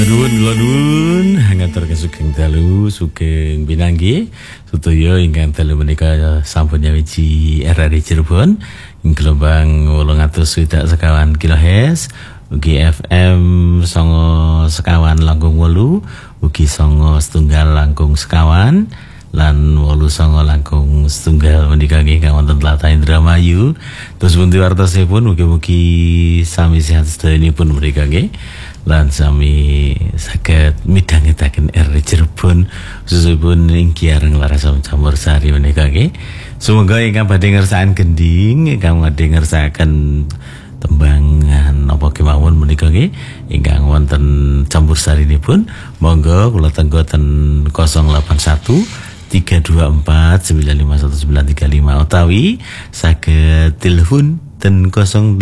Nuwun ngatur sugeng dalu sugeng pinanggih sedaya ingkang dalu menika sampun nyawiji RRI Cirebon ing gelombang 860 sekawan kHz ugi FM 9 sekawan langkung 8 ugi 9 setunggal langkung sekawan lan 89 langkung setunggal menika ingkang wonten tlatah Indramayu terus pundi wartosipun mugi-mugi sami sehat sedayanipun menika nggih lan sami saged midhangetaken RRI Cirebon khususipun ing Kiareng Larasam Campur Sari menika nggih. Sumangga ingkang badhe ngersakaken gending, ingkang badhe ngersakaken tembangan napa kemawon menika nggih ingkang wonten Campur Sarinipun, monggo kula tenggo ten 081 324 951935 utawi saged telepon ten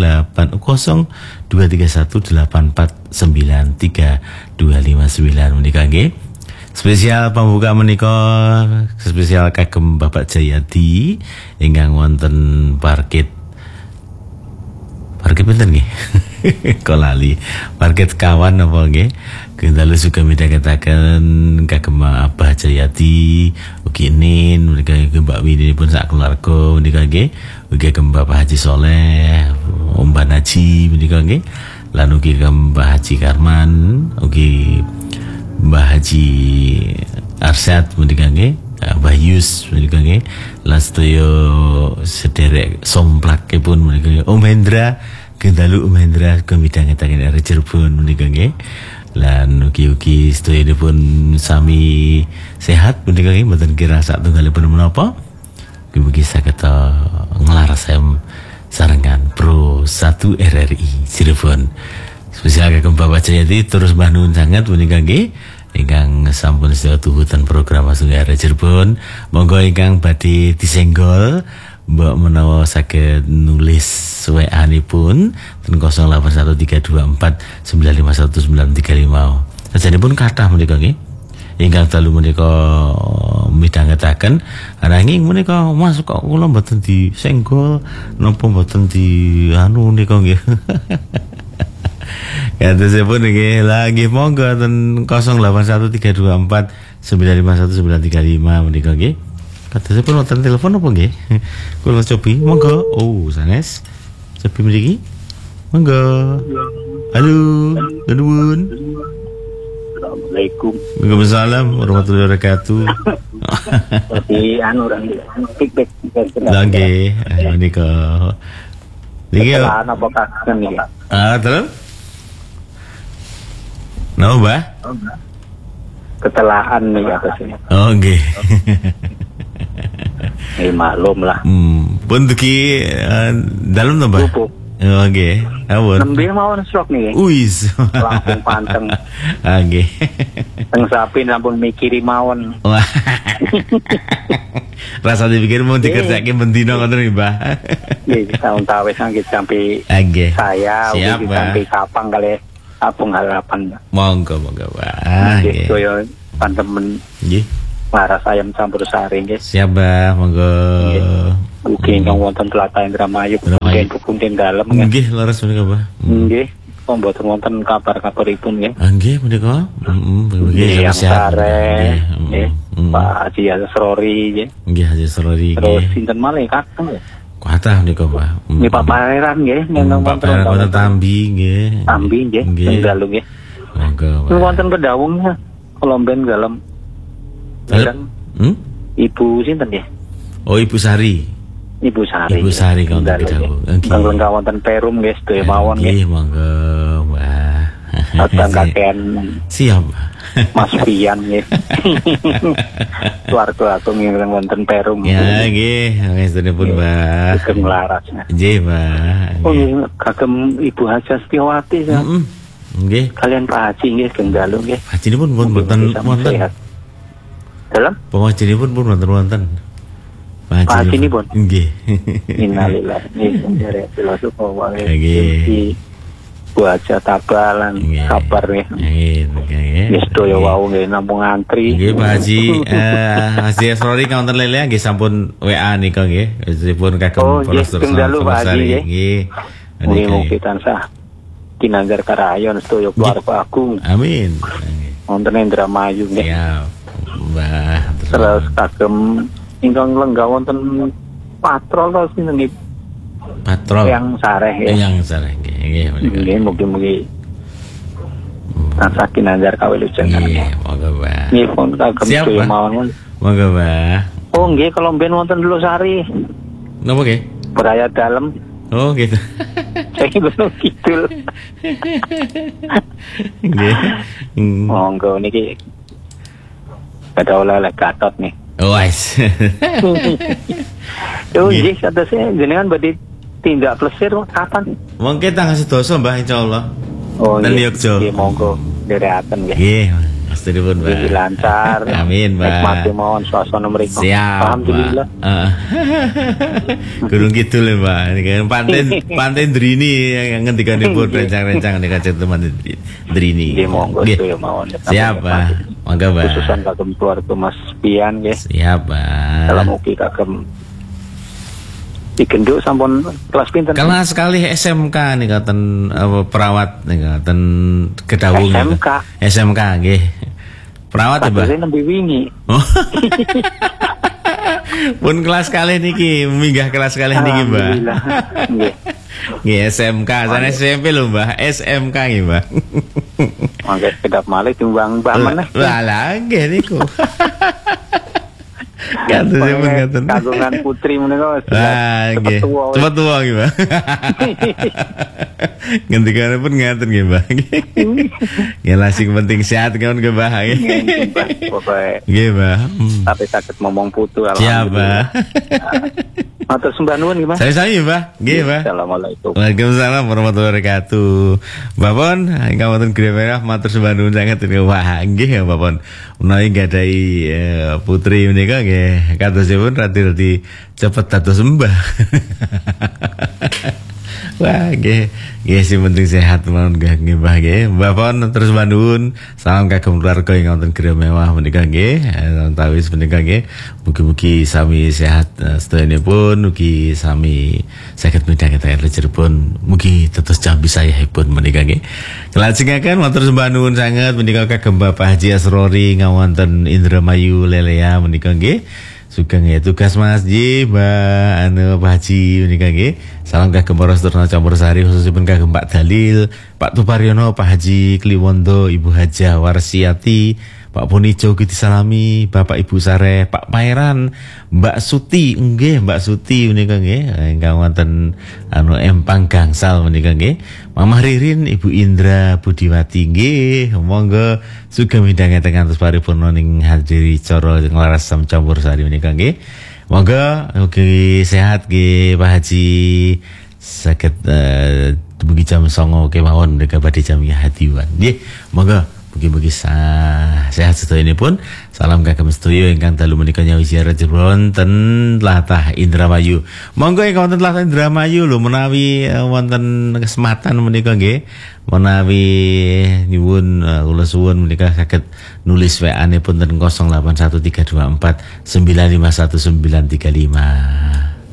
08231849329 menika nggih. Spesial pembuka menika spesial kagem Bapak Jayadi ingkang wonten parkit pinten nggih? Kok lali. Parkit kawan apa nggih? Kendalu suka midhangetaken kagem Abah Jayadi ugi Nin menika Mbak Wini pun sak keluarga menika nggih. Ugi kagem Bapak Haji Soleh, Om Banaji menika nggih. Lan ugi kagem Mbah Haji Karman, ugi Mbah Haji Arsyad menika nggih. Mbah Yus menika nggih. Lan sedaya sederek somplakipun menika Om Hendra, kendalu Om Hendra midhangetaken RRI Cirebon menika nggih. Lan ugi-ugi sedayanipun sami sehat menika nggih mboten kirang satunggalipun menapa. Mugi-mugi saged nglarasem sarengan Pro 1 RRI Cirebon. Spesial kagem Bapak Jayadi terus mbah nuwun sanget menika nggih ingkang sampun sedaya tuhutan program masuk RRI Cirebon. Monggo ingkang badhe disenggol mbok menawa saged nulis WA-nipun ten 081324951935. Sajenipun kathah menika nggih. Ingkang dalu menika midhangetaken ananging menika Mas kok kula mboten disenggol napa mboten di anu nika nggih. Katosipun nggih lagi monggo ten 081324951935 menika nggih. Katosipun wonten telepon apa nggih? Kula cobi monggo. Oh, sanes. Cobi mriki. Monggo. Halo, nuwun. Assalamualaikum. Waalaikumsalam warahmatullahi wabarakatuh. Tapi anu feedback lagi menika. Niki apa kaken iki? Terus? Napa, Mbah? Ketelaan nih atasnya. Oh, nggih. Maklum lah. Pun duki dalem to, Mbah? Oh, nggih. Awon. Nembe mawon stroke nih. Uis. Langsung panteng. Nggih. Teng sapi sampun mikiri mawon. Wah. Rasa dipikir mau dikerjake bendina ngoten nggih, Mbah. Nggih, tahun tawes sanggit sampai nggih. Saya siap, ugi sampai kapang kali apung harapan. Monggo, Mbah. Nggih, koyo pantemen. Nggih. Laras ayam campur sari nggih. Siap, Mbah. Monggo. Ugi ingkang wonten tlatah Indramayu punden dalem nggih. Nggih, laras menika, Mbah. Nggih. Kok mboten wonten kabar-kabaripun nggih. Nggih menika. Nggih, yang sehat. sare. Nggih. Pak Haji Asrori nggih. Nggih, Haji Asrori Terus nggih. sinten malih kakang nggih. Kuatah menika, Mbah. Nggih Pak Pangeran nggih, nang Pak Pangeran wonten Tambi nggih. Tambi nggih, teng dalu nggih. Monggo, Niku Mbah. wonten kedawungnya. Kolomben dalem. Dalem? Ibu sinten nggih? Oh, Ibu Sari. Ibu Sari. Ibu Sari wonten kedawung. Kang lengkap wonten Perum nggih, sedaya mawon nggih. Nggih, monggo, Mbah. Datang kakean Siap. Mas Pian nggih. Keluarga aku ngireng wonten Perum. Ya, nggih, ngestenipun, Mbah. Kagem laras. Nggih, Mbah. Oh, kagem Ibu Haji Setiawati ya. Nggih. Kalian Pak Haji nggih teng dalu nggih. Hajinipun pun mboten wonten. Dalam? Pemajinipun pun wonten. Pak Hajinipun? Nggih. Innalillahi wa inna ilaihi raji'un. Nggih. Buaja tabalan kabar nggih. Nggih. Wis sedaya wau nggih namung antri. Nggih, Pak Haji. Haji Asrori wonten lele nggih sampun WA nika nggih. Wis pun kagem nggih, teng dalu Pak Haji nggih. Nggih. Mugi-mugi tansah Kinanggar Karayon sedaya keluarga aku. Amin. Wonten Indramayu nggih. Siap. Mbah. Terus kagem ingkang lenggah wonten patrol to sinten patrol yang sareh ya. Yang sareh nggih. Nggih mugi-mugi tansah kinanggar kawilujengan. Nggih, monggo, Mbah. Nggih pun kagem Siap, sedaya Mbah. mawon. Monggo, Mbah. Oh nggih kalau mben wonten Lusari. Napa nggih? Beraya dalam. Oh, gitu. Saya Gunung Kidul. Nggih. Monggo niki ada oleh-oleh Gatot nih. Wes. Yo nggih katanya jenengan badhe tindak plesir kapan? Mungkin tanggal 11 Mbah insyaallah. Oh Dan iya. Yogyo. Nggih monggo dereaken nggih. Nggih, astagfirullah, Mbah. Nggih lancar. Amin, Mbah. Nikmati mawon suasana mriku. Siap. Alhamdulillah. Gunung Kidul ya, Mbak. Ini kan pantai Drini yang ngendikanipun rencang-rencang nika teman Drini. Nggih monggo Nggih. sedaya mawon. Siap, Mbah. Monggo, Mbah. Khususan kagem keluarga Mas Pian nggih. Siap, Mbah. Dalam ugi kagem digenduk sampun kelas pinten? Kelas sekali SMK nih katen perawat nih katen Kedawung. SMK? SMK nggih. Perawat ya, Mbah. Padahal nembe wingi. Oh. Pun kelas kali niki, minggah kelas kali niki, Mbah. Alhamdulillah. Nggih. Nggih SMK, sana SMP lho, Mbah. SMK nggih, Mbah. Mangke kedap malih timbang Mbah meneh. Lah nggih niku. Kados pun ngaten. Kagungan putri menika nggih. Cepet tuwa nggih, Mbah. Ngendikane pun ngaten nggih, Mbah. Nggih lasing penting sehat kan nggih, Mbah. Pokoke Nggih, Mbah. tapi sakit ngomong putu Siap, Mbah. Matur sembah nuwun nggih, Mas. Saya Mbah. Nggih, Mbah. Assalamualaikum. Waalaikumsalam warahmatullahi wabarakatuh. Mbah Pon, ingkang wonten Gede Merah matur sembah nuwun sanget. Wah, nggih ya Mbah Pon. Menawi gadahi putri menika nggih kadosipun radi-radi cepet dados sembah. Wah, nggih sing penting sehat mawon nggih Mbah nggih. Mbah Pon terus nuwun. Salam kagem keluarga ing wonten Gede Mewah menika nggih. Tawis menika nggih. Mugi-mugi sami sehat sedayanipun, mugi sami saged midhangetake Cirebon. Mugi tetes jambi sayahipun menika nggih. Kelajengaken matur sembah nuwun sanget menika kagem Bapak Haji Asrori ngawonten Indramayu Lelea menika nggih. Sugeng ya tugas Mas Ji, Mbak Pak Haji menika nggih. Salam kagem para sedherek campur sari khususipun kagem Pak Dalil, Pak Tuparyono, Pak Haji Kliwondo, Ibu Hajah Warsiati, Pak Punijo disalami, Bapak Ibu Sare, Pak Pairan, Mbak Suti, nggih Mbak Suti menika nggih, ingkang wonten Empang Gangsal menika nggih. Mamah Ririn, Ibu Indra Budiwati nggih, monggo sugeng midhanget ngantos paripurna ning hadiri cara nglaras sam campur sari menika nggih. Monggo ugi sehat nggih Pak Haji saged dumugi jam 09.00 kemawon mereka badhe jam hadiwan. Nggih, monggo mugi-mugi sehat sedayanipun. Salam kagem sedaya ingkang dalu menika nyawi ziarah wonten tlatah Indramayu. Monggo ingkang wonten tlatah Indramayu lho menawi wonten kesempatan menika nggih, menawi nyuwun kula suwun menika saged nulis WA-nipun ten 081324 951935.